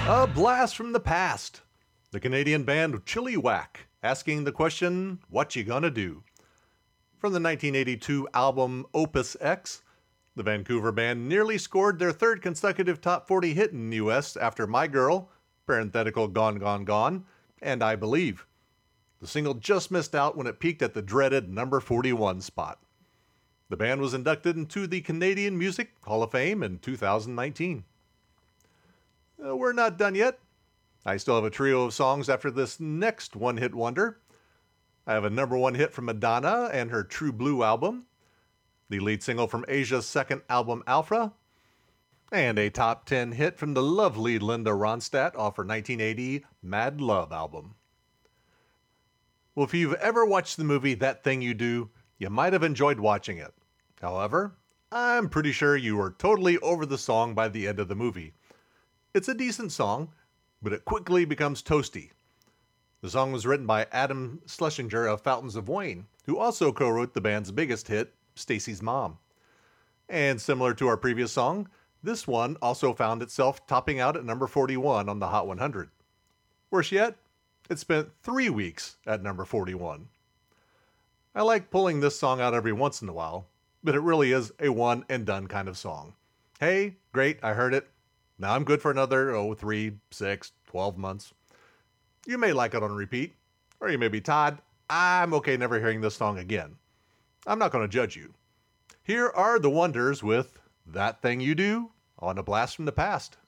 A blast from the past. The Canadian band Chilliwack asking the question, what you gonna do? From the 1982 album Opus X, the Vancouver band nearly scored their third consecutive top 40 hit in the US after My Girl, parenthetical Gone Gone Gone, and I Believe. The single just missed out when it peaked at the dreaded number 41 spot. The band was inducted into the Canadian Music Hall of Fame in 2019. We're not done yet. I still have a trio of songs after this next one-hit wonder. I have a number one hit from Madonna and her True Blue album, the lead single from Asia's second album Alpha, and a top 10 hit from the lovely Linda Ronstadt off her 1980 Mad Love album. Well, if you've ever watched the movie That Thing You Do, you might have enjoyed watching it. However, I'm pretty sure you were totally over the song by the end of the movie. It's a decent song, but it quickly becomes toasty. The song was written by Adam Schlesinger of Fountains of Wayne, who also co-wrote the band's biggest hit, Stacy's Mom. And similar to our previous song, this one also found itself topping out at number 41 on the Hot 100. Worse yet, it spent 3 weeks at number 41. I like pulling this song out every once in a while, but it really is a one-and-done kind of song. Hey, great, I heard it. Now I'm good for another, 3, 6, 12 months. You may like it on repeat, or you may be Todd, I'm okay never hearing this song again. I'm not going to judge you. Here are the Wonders with That Thing You Do on A Blast from the Past.